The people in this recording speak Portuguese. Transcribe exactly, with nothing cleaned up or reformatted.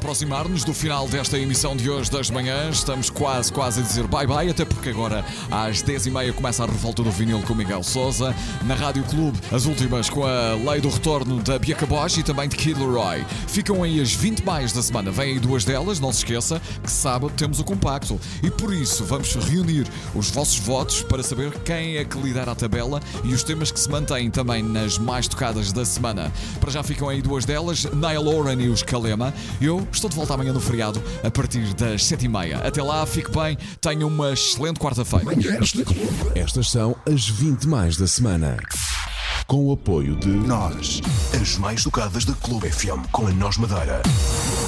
aproximar-nos do final desta emissão de hoje das manhãs. Estamos quase, quase a dizer bye-bye, até porque agora às dez e meia começa a revolta do vinil com Miguel Sousa. Na Rádio Clube, as últimas com a lei do retorno da Bianca Bosch e também de Kid Leroy. Ficam aí as vinte mais da semana. Vêm aí duas delas, não se esqueça que sábado temos o compacto. E por isso vamos reunir os vossos votos para saber quem é que lidera a tabela e os temas que se mantêm também nas mais tocadas da semana. Para já ficam aí duas delas, Niall Horan e os Kalema. Eu estou de volta amanhã no feriado a partir das sete e meia. Até lá, fique bem, tenha uma excelente quarta-feira. Estas são as vinte mais da semana. Com o apoio de Nós, as mais tocadas da Clube F M com a Nós Madeira.